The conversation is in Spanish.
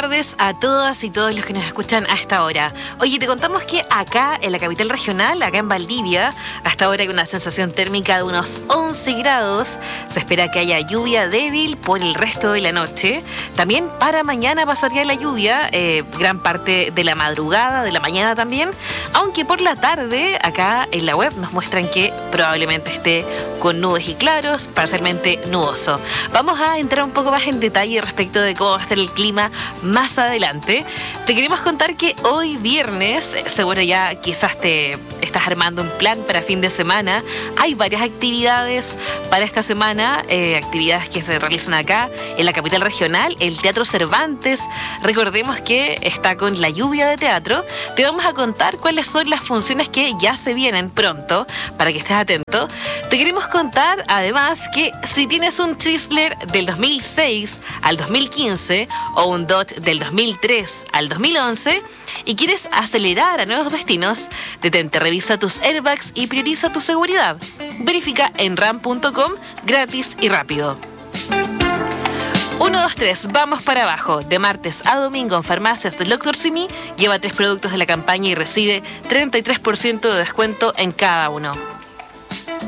tardes a todas y todos los que nos escuchan a esta hora. Oye, te contamos que acá en la capital regional, acá en Valdivia, hasta ahora hay una sensación térmica de unos 11 grados. Se espera que haya lluvia débil por el resto de la noche. También para mañana pasaría la lluvia, gran parte de la madrugada, de la mañana también. Aunque por la tarde, acá en la web nos muestran que probablemente esté con nubes y claros, parcialmente nuboso. Vamos a entrar un poco más en detalle respecto de cómo va a estar el clima más adelante. Te queremos contar que hoy viernes, seguro ya quizás te estás armando un plan para fin de semana. Hay varias actividades para esta semana, actividades que se realizan acá en la capital regional, el Teatro Cervantes. Recordemos que está con la lluvia de teatro. Te vamos a contar cuáles son las funciones que ya se vienen pronto, para que estés atento. Te queremos contar además que si tienes un Chrysler del 2006 al 2015 o un Dodge del 2003 al 2011 y quieres acelerar a nuevos destinos, detente, revisa tus airbags y prioriza tu seguridad. Verifica en ram.com, gratis y rápido. 1, 2, 3, vamos para abajo. De martes a domingo en farmacias del Dr. Simi, lleva 3 productos de la campaña y recibe 33% de descuento en cada uno.